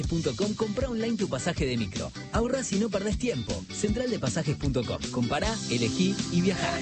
.com, compra online tu pasaje de micro. Ahorrás y no perdés tiempo. Centraldepasajes.com. Compará, elegí y viajá.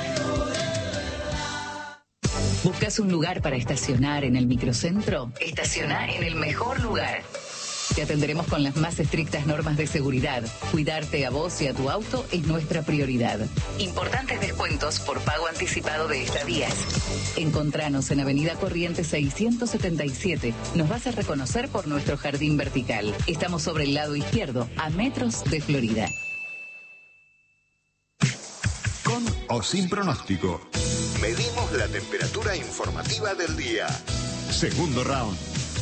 ¿Buscas un lugar para estacionar en el microcentro? Estacioná en el mejor lugar. Te atenderemos con las más estrictas normas de seguridad. Cuidarte a vos y a tu auto es nuestra prioridad. Importantes descuentos por pago anticipado de estadías. Encontranos en Avenida Corrientes 677. Nos vas a reconocer por nuestro jardín vertical. Estamos sobre el lado izquierdo, a metros de Florida. Con o sin pronóstico. Medimos la temperatura informativa del día. Segundo round.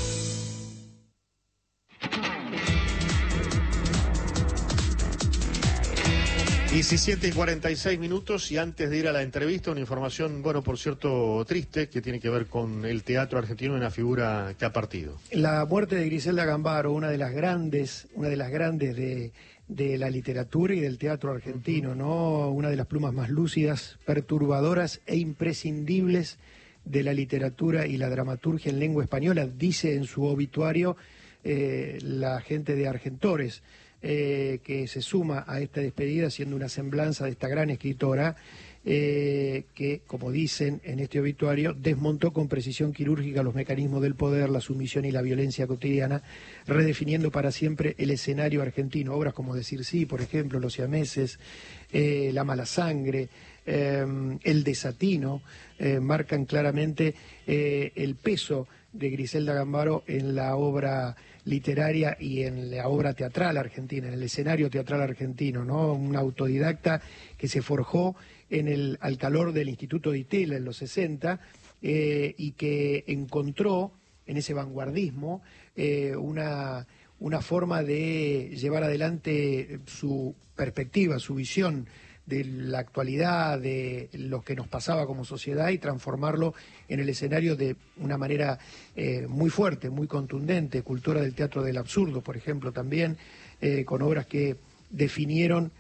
Y 17:46 y antes de ir a la entrevista, una información, bueno, por cierto, triste, que tiene que ver con el teatro argentino, una figura que ha partido. La muerte de Griselda Gambaro, una de las grandes de la literatura y del teatro argentino, ¿no? Una de las plumas más lúcidas, perturbadoras e imprescindibles de la literatura y la dramaturgia en lengua española, dice en su obituario la gente de Argentores. Que se suma a esta despedida siendo una semblanza de esta gran escritora que, como dicen en este obituario, desmontó con precisión quirúrgica los mecanismos del poder, la sumisión y la violencia cotidiana, redefiniendo para siempre el escenario argentino. Obras como Decir sí, por ejemplo, Los siameses, La mala sangre, El desatino, marcan claramente el peso de Griselda Gambaro en la obra literaria y en la obra teatral argentina, en el escenario teatral argentino, ¿no? Una autodidacta que se forjó al calor del Instituto de Itela en los 60 y que encontró en ese vanguardismo una forma de llevar adelante su perspectiva, su visión de la actualidad, de lo que nos pasaba como sociedad y transformarlo en el escenario de una manera muy fuerte, muy contundente. Cultura del teatro del absurdo, por ejemplo, también, con obras que definieron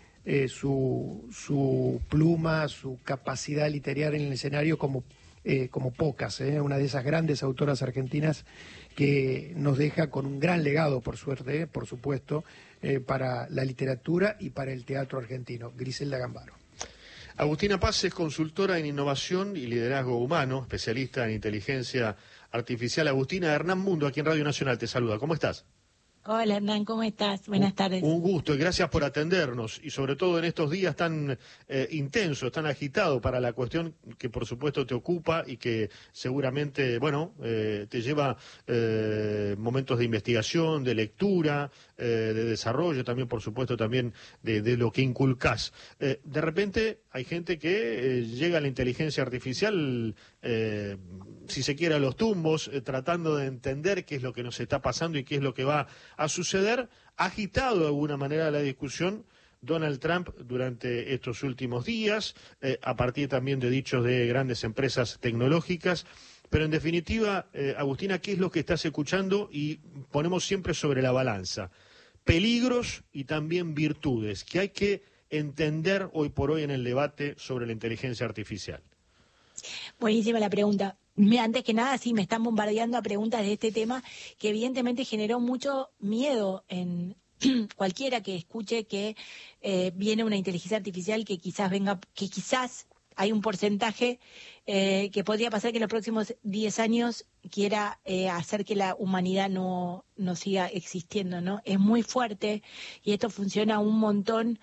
su pluma, su capacidad literaria en el escenario como pocas, una de esas grandes autoras argentinas que nos deja con un gran legado, por suerte, por supuesto, para la literatura y para el teatro argentino, Griselda Gambaro. Agustina Paz es consultora en innovación y liderazgo humano, especialista en inteligencia artificial. Agustina, Hernán Mundo, aquí en Radio Nacional, te saluda. ¿Cómo estás? Hola Hernán, ¿cómo estás? Buenas tardes. Un gusto y gracias por atendernos y sobre todo en estos días tan intensos, tan agitados para la cuestión que por supuesto te ocupa y que seguramente, bueno, te lleva momentos de investigación, de lectura, de desarrollo, también por supuesto también de lo que inculcás. De repente hay gente que llega a la inteligencia artificial, si se quiere a los tumbos, tratando de entender qué es lo que nos está pasando y qué es lo que va a suceder. Ha agitado de alguna manera la discusión Donald Trump durante estos últimos días, a partir también de dichos de grandes empresas tecnológicas. Pero en definitiva, Agustina, ¿qué es lo que estás escuchando? Y ponemos siempre sobre la balanza peligros y también virtudes que hay que entender hoy por hoy en el debate sobre la inteligencia artificial. Buenísima la pregunta. Antes que nada, sí, me están bombardeando a preguntas de este tema que evidentemente generó mucho miedo en cualquiera que escuche que viene una inteligencia artificial que quizás hay un porcentaje que podría pasar que en los próximos 10 años quiera hacer que la humanidad no siga existiendo, ¿no? Es muy fuerte y esto funciona un montón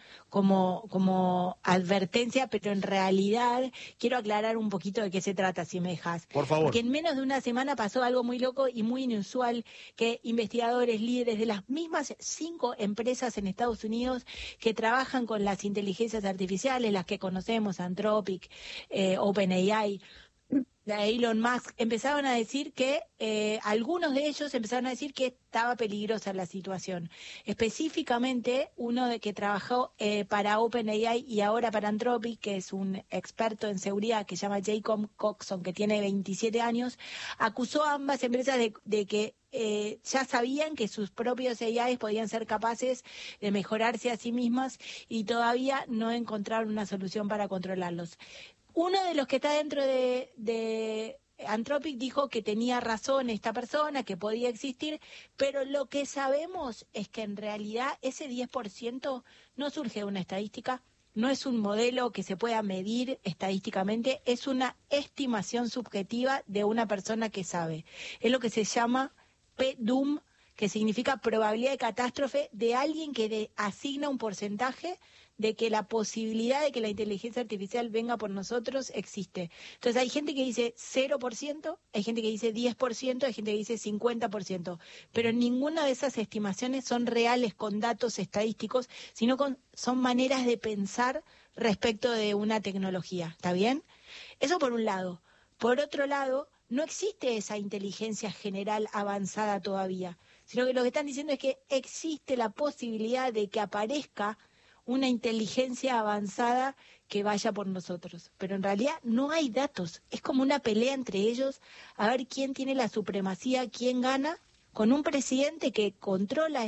como advertencia, pero en realidad quiero aclarar un poquito de qué se trata, si me dejas. Por favor. Porque en menos de una semana pasó algo muy loco y muy inusual, que investigadores, líderes de las mismas 5 empresas en Estados Unidos que trabajan con las inteligencias artificiales, las que conocemos, Anthropic, OpenAI, de Elon Musk, empezaron a decir que, algunos de ellos empezaron a decir que estaba peligrosa la situación. Específicamente, uno de que trabajó para OpenAI y ahora para Anthropic, que es un experto en seguridad que se llama Jacob Coxon, que tiene 27 años, acusó a ambas empresas de que ya sabían que sus propios AIs podían ser capaces de mejorarse a sí mismas y todavía no encontraron una solución para controlarlos. Uno de los que está dentro de Anthropic dijo que tenía razón esta persona, que podía existir, pero lo que sabemos es que en realidad ese 10% no surge de una estadística, no es un modelo que se pueda medir estadísticamente, es una estimación subjetiva de una persona que sabe. Es lo que se llama PDUM, que significa probabilidad de catástrofe, de alguien que asigna un porcentaje de que la posibilidad de que la inteligencia artificial venga por nosotros existe. Entonces hay gente que dice 0%, hay gente que dice 10%, hay gente que dice 50%, pero ninguna de esas estimaciones son reales con datos estadísticos, sino son maneras de pensar respecto de una tecnología, ¿está bien? Eso por un lado. Por otro lado, no existe esa inteligencia general avanzada todavía, sino que lo que están diciendo es que existe la posibilidad de que aparezca una inteligencia avanzada que vaya por nosotros. Pero en realidad no hay datos. Es como una pelea entre ellos a ver quién tiene la supremacía, quién gana, con un presidente que controla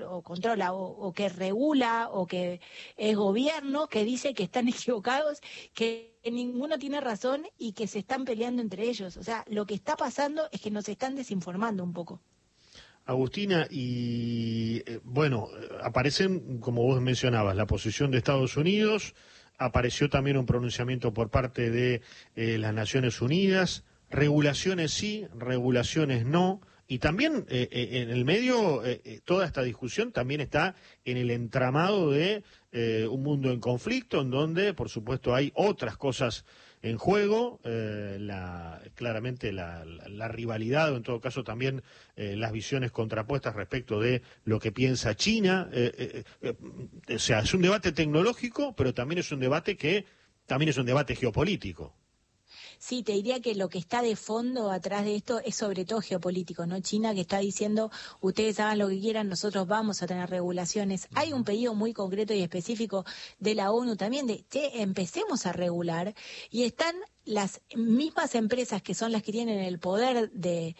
o que regula o que es gobierno, que dice que están equivocados, que ninguno tiene razón y que se están peleando entre ellos. O sea, lo que está pasando es que nos están desinformando un poco. Agustina, y bueno, aparecen, como vos mencionabas, la posición de Estados Unidos, apareció también un pronunciamiento por parte de las Naciones Unidas, regulaciones sí, regulaciones no, y también en el medio toda esta discusión también está en el entramado de un mundo en conflicto, en donde, por supuesto, hay otras cosas en juego, claramente la rivalidad, o en todo caso también las visiones contrapuestas respecto de lo que piensa China. O sea, es un debate tecnológico, pero también es un debate geopolítico. Sí, te diría que lo que está de fondo atrás de esto es sobre todo geopolítico, ¿no? China que está diciendo, ustedes hagan lo que quieran, nosotros vamos a tener regulaciones. Hay un pedido muy concreto y específico de la ONU también de que empecemos a regular, y están las mismas empresas que son las que tienen el poder de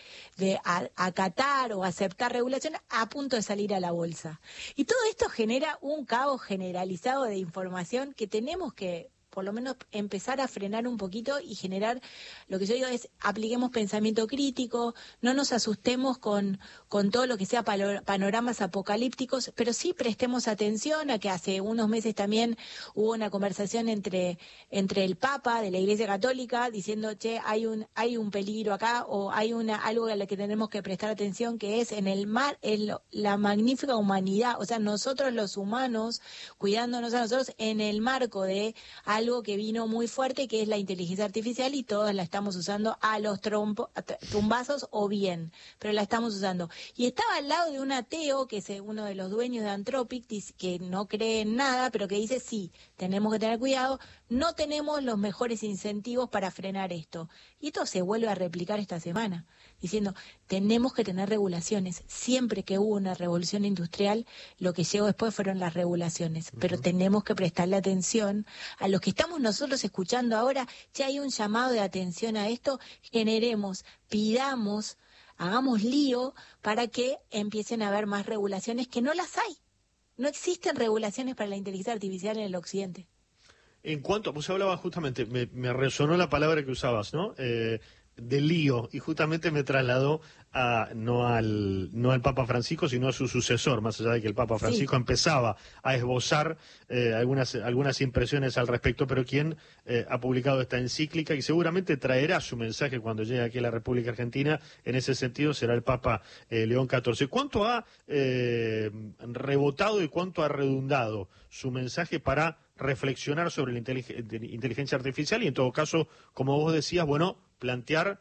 acatar o aceptar regulación a punto de salir a la bolsa. Y todo esto genera un caos generalizado de información que tenemos que por lo menos empezar a frenar un poquito y generar, lo que yo digo es, apliquemos pensamiento crítico, no nos asustemos con todo lo que sea panoramas apocalípticos, pero sí prestemos atención a que hace unos meses también hubo una conversación entre el Papa de la Iglesia Católica diciendo, che, hay un peligro acá, o hay algo a lo que tenemos que prestar atención, que es en el mar, la magnífica humanidad, o sea, nosotros los humanos, cuidándonos a nosotros en el marco de algo que vino muy fuerte, que es la inteligencia artificial, y todos la estamos usando a los tumbazos o bien, pero la estamos usando. Y estaba al lado de un ateo, que es uno de los dueños de Anthropic, que no cree en nada, pero que dice, sí, tenemos que tener cuidado, no tenemos los mejores incentivos para frenar esto. Y esto se vuelve a replicar esta semana, diciendo, tenemos que tener regulaciones. Siempre que hubo una revolución industrial, lo que llegó después fueron las regulaciones, pero tenemos que prestarle atención a los que estamos nosotros escuchando ahora. Ya hay un llamado de atención a esto, generemos, pidamos, hagamos lío para que empiecen a haber más regulaciones, que no las hay. No existen regulaciones para la inteligencia artificial en el occidente. En cuanto, vos hablabas justamente, me resonó la palabra que usabas, ¿no? De lío, y justamente me trasladó no al Papa Francisco, sino a su sucesor, más allá de que el Papa Francisco empezaba a esbozar algunas impresiones al respecto, pero quien ha publicado esta encíclica y seguramente traerá su mensaje cuando llegue aquí a la República Argentina, en ese sentido será el Papa León XIV. ¿Cuánto ha rebotado y cuánto ha redundado su mensaje para reflexionar sobre la inteligencia artificial y, en todo caso, como vos decías, bueno, plantear,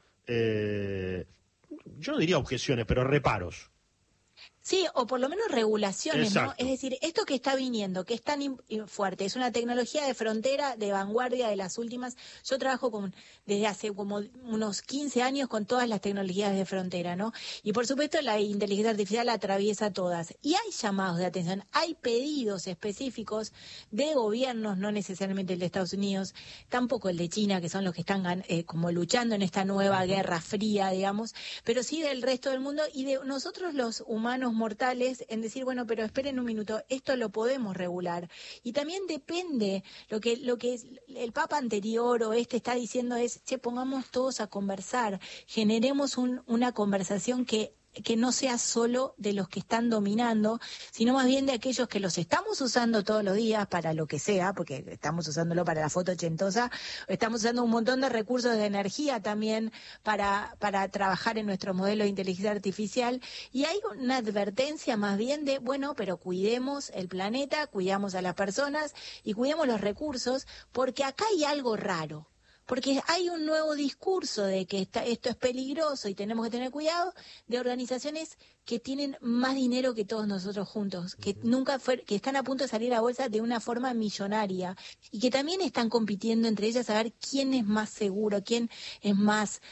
yo no diría objeciones, pero reparos? Sí, o por lo menos regulaciones, Exacto. ¿no? Es decir, esto que está viniendo, que es tan fuerte, es una tecnología de frontera, de vanguardia, de las últimas. Yo trabajo desde hace como unos 15 años con todas las tecnologías de frontera, ¿no? Y por supuesto la inteligencia artificial atraviesa todas. Y hay llamados de atención, hay pedidos específicos de gobiernos, no necesariamente el de Estados Unidos, tampoco el de China, que son los que están como luchando en esta nueva guerra fría, digamos, pero sí del resto del mundo y de nosotros los humanos daños mortales en decir, bueno, pero esperen un minuto, esto lo podemos regular. Y también depende, lo que el Papa anterior o está diciendo es, che, pongamos todos a conversar, generemos una conversación que no sea solo de los que están dominando, sino más bien de aquellos que los estamos usando todos los días para lo que sea, porque estamos usándolo para la foto ochentosa, estamos usando un montón de recursos de energía también para trabajar en nuestro modelo de inteligencia artificial, y hay una advertencia más bien de, bueno, pero cuidemos el planeta, cuidamos a las personas y cuidemos los recursos, porque acá hay algo raro. Porque hay un nuevo discurso de que esto es peligroso y tenemos que tener cuidado, de organizaciones que tienen más dinero que todos nosotros juntos, que que están a punto de salir a bolsa de una forma millonaria y que también están compitiendo entre ellas a ver quién es más seguro, quién es más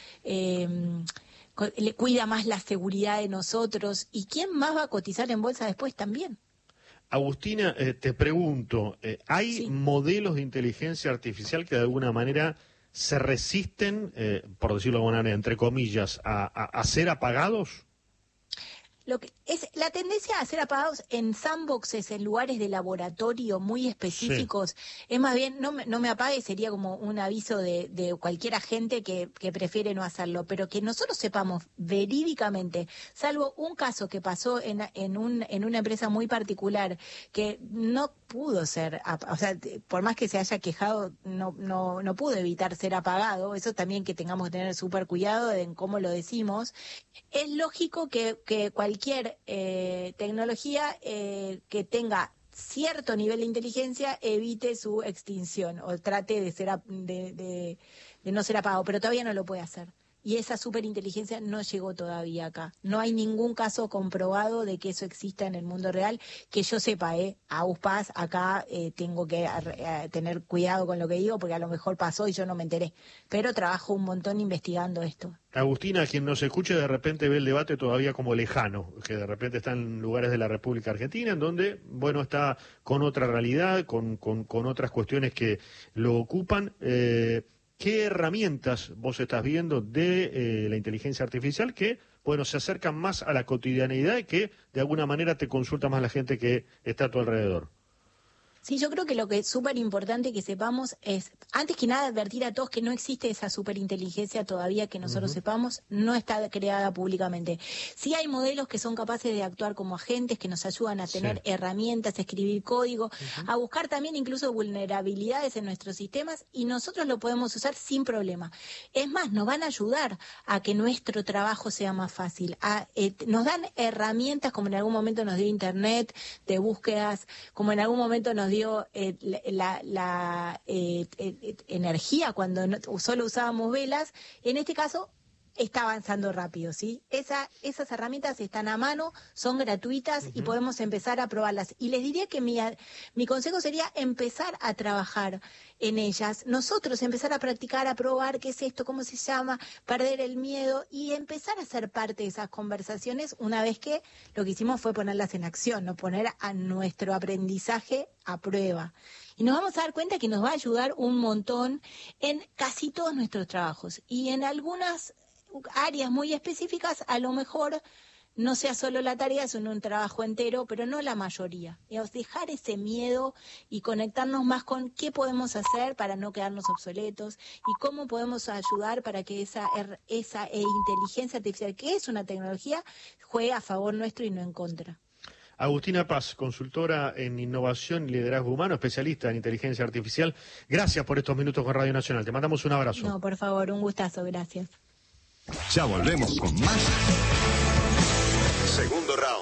le cuida más la seguridad de nosotros y quién más va a cotizar en bolsa después también. Agustina, te pregunto, ¿hay modelos de inteligencia artificial que de alguna manera se resisten, por decirlo de alguna manera, entre comillas, a ser apagados? Lo que es la tendencia a ser apagados en sandboxes, en lugares de laboratorio muy específicos, es más bien, no me apague, sería como un aviso de cualquier agente que prefiere no hacerlo, pero que nosotros sepamos verídicamente, salvo un caso que pasó en una empresa muy particular, que no pudo ser, o sea, por más que se haya quejado, no pudo evitar ser apagado, eso también que tengamos que tener súper cuidado en cómo lo decimos. Es lógico que cualquier tecnología que tenga cierto nivel de inteligencia evite su extinción o trate de no ser apagado, pero todavía no lo puede hacer. Y esa superinteligencia no llegó todavía acá. No hay ningún caso comprobado de que eso exista en el mundo real, que yo sepa, Auspaz, acá tengo que tener cuidado con lo que digo, porque a lo mejor pasó y yo no me enteré. Pero trabajo un montón investigando esto. Agustina, quien nos escuche de repente ve el debate todavía como lejano, que de repente está en lugares de la República Argentina, en donde, bueno, está con otra realidad, con otras cuestiones que lo ocupan. ¿Qué herramientas vos estás viendo de la inteligencia artificial que, bueno, se acercan más a la cotidianeidad y que de alguna manera te consulta más la gente que está a tu alrededor? Sí, yo creo que lo que es súper importante que sepamos es, antes que nada, advertir a todos que no existe esa superinteligencia todavía que nosotros sepamos, no está creada públicamente. Sí hay modelos que son capaces de actuar como agentes, que nos ayudan a tener herramientas, a escribir código, a buscar también incluso vulnerabilidades en nuestros sistemas, y nosotros lo podemos usar sin problema. Es más, nos van a ayudar a que nuestro trabajo sea más fácil. Nos dan herramientas, como en algún momento nos dio Internet, de búsquedas, como en algún momento nos dio la energía cuando solo usábamos velas. En este caso está avanzando rápido, ¿sí? Esas herramientas están a mano, son gratuitas y podemos empezar a probarlas. Y les diría que mi consejo sería empezar a trabajar en ellas, nosotros empezar a practicar, a probar qué es esto, cómo se llama, perder el miedo y empezar a ser parte de esas conversaciones una vez que lo que hicimos fue ponerlas en acción, no poner a nuestro aprendizaje a prueba. Y nos vamos a dar cuenta que nos va a ayudar un montón en casi todos nuestros trabajos. Y en algunas áreas muy específicas, a lo mejor no sea solo la tarea, sino un trabajo entero, pero no la mayoría. Digamos, dejar ese miedo y conectarnos más con qué podemos hacer para no quedarnos obsoletos y cómo podemos ayudar para que esa inteligencia artificial, que es una tecnología, juegue a favor nuestro y no en contra. Agustina Paz, consultora en innovación y liderazgo humano, especialista en inteligencia artificial. Gracias por estos minutos con Radio Nacional. Te mandamos un abrazo. No, por favor, un gustazo, gracias. Ya volvemos con más. Segundo round.